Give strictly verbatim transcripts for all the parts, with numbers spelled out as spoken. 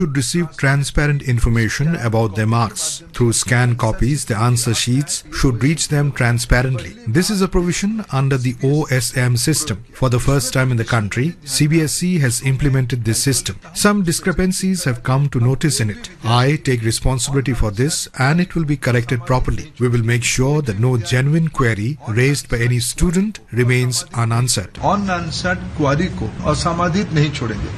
should receive transparent information about their marks. Through scanned copies, the answer sheets should reach them transparently. This is a provision under the O S M system. For the first time in the country, C B S E has implemented this system. Some discrepancies have come to notice in it. I take responsibility for this and it will be corrected properly. We will make sure that no genuine query raised by any student remains unanswered. Unanswered query को असामाजित नहीं छोड़ेंगे.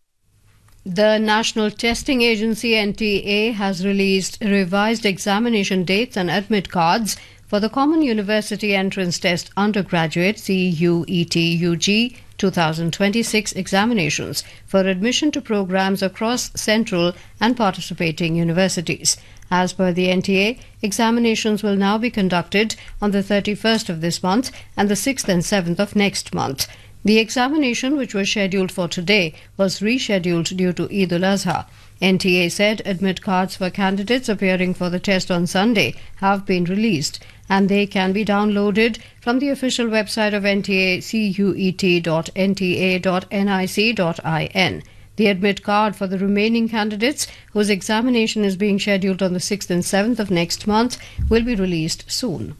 The National Testing Agency N T A has released revised examination dates and admit cards for the Common University Entrance Test Undergraduate C U E T U G twenty twenty-six examinations for admission to programs across central and participating universities. As per the N T A, examinations will now be conducted on the thirty-first of this month and the sixth and seventh of next month. The examination, which was scheduled for today, was rescheduled due to Eid al-Azha. N T A said admit cards for candidates appearing for the test on Sunday have been released and they can be downloaded from the official website of N T A, cuet dot n t a dot nic dot in. The admit card for the remaining candidates whose examination is being scheduled on the sixth and seventh of next month will be released soon.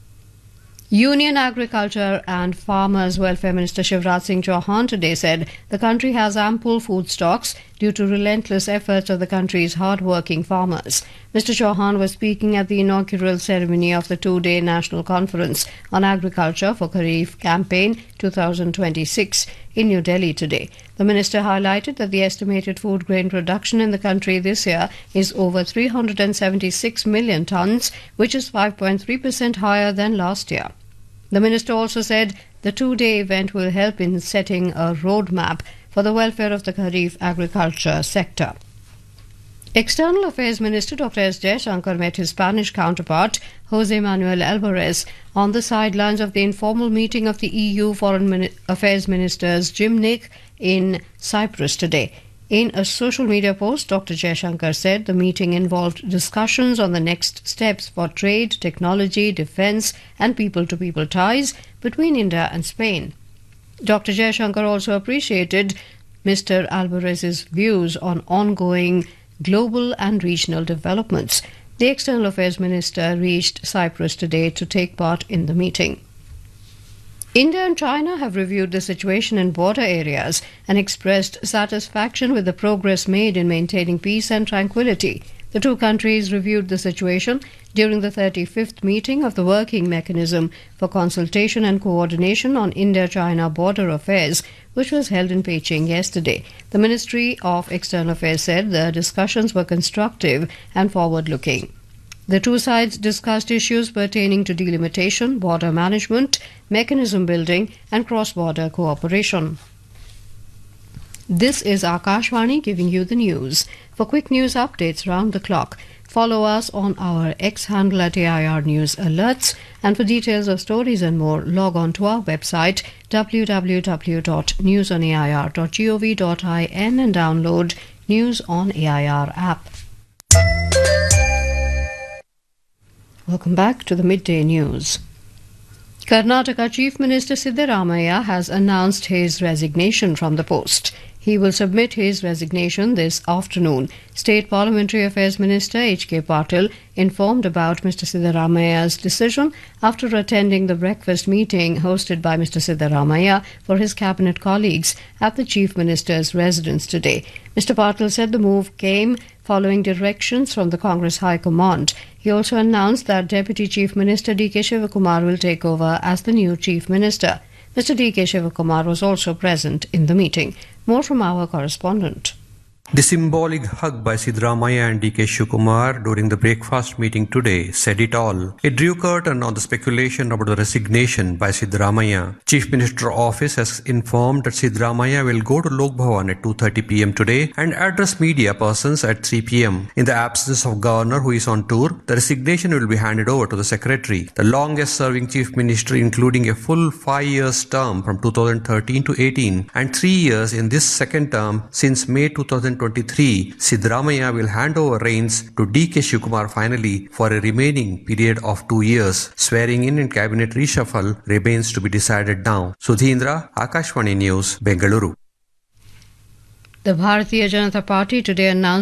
Union Agriculture and Farmers Welfare Minister Shivraj Singh Chauhan today said the country has ample food stocks due to relentless efforts of the country's hard-working farmers. Mister Chauhan was speaking at the inaugural ceremony of the two-day National Conference on Agriculture for Kharif Campaign twenty twenty-six in New Delhi today. The minister highlighted that the estimated food grain production in the country this year is over three hundred seventy-six million tonnes, which is five point three percent higher than last year. The minister also said the two-day event will help in setting a roadmap for the welfare of the Kharif agriculture sector. External Affairs Minister Doctor S. Jaishankar met his Spanish counterpart, José Manuel Alvarez, on the sidelines of the informal meeting of the E U Foreign Min- Affairs Ministers Gymnich in Cyprus today. In a social media post, Doctor Jaishankar said the meeting involved discussions on the next steps for trade, technology, defence and people-to-people ties between India and Spain. Doctor Jaishankar also appreciated Mister Alvarez's views on ongoing global and regional developments. The External Affairs Minister reached Cyprus today to take part in the meeting. India and China have reviewed the situation in border areas and expressed satisfaction with the progress made in maintaining peace and tranquility. The two countries reviewed the situation during the thirty-fifth meeting of the Working Mechanism for Consultation and Coordination on India-China Border Affairs, which was held in Beijing yesterday. The Ministry of External Affairs said the discussions were constructive and forward-looking. The two sides discussed issues pertaining to delimitation, border management, mechanism building and cross-border cooperation. This is Akashvani giving you the news. For quick news updates round the clock, follow us on our X handle at A I R News Alerts, and for details of stories and more, log on to our website w w w dot news on a i r dot gov dot in and download News on A I R app. Welcome back to the midday news. Karnataka Chief Minister Siddaramaiah has announced his resignation from the post. He will submit his resignation this afternoon. State Parliamentary Affairs Minister H K Patil informed about Mister Siddaramaiah's decision after attending the breakfast meeting hosted by Mister Siddaramaiah for his cabinet colleagues at the Chief Minister's residence today. Mister Patil said the move came following directions from the Congress High Command. He also announced that Deputy Chief Minister D K Shivakumar will take over as the new Chief Minister. Mister D K Shivakumar was also present in the meeting. More from our correspondent. The symbolic hug by Siddaramaiah and D K Shivakumar during the breakfast meeting today said it all. It drew curtain on the speculation about the resignation by Siddaramaiah. Chief Minister Office has informed that Siddaramaiah will go to Lok Bhavan at two thirty p m today and address media persons at three p m In the absence of Governor, who is on tour, the resignation will be handed over to the Secretary. The longest serving Chief Minister, including a full five years term from two thousand thirteen to eighteen and three years in this second term since May two thousand twenty-three, Siddaramaiah will hand over reins to D K Shivakumar finally for a remaining period of two years. Swearing in and cabinet reshuffle remains to be decided now. Sudhindra, Akashvani News, Bengaluru. The Bharatiya Janata Party today announced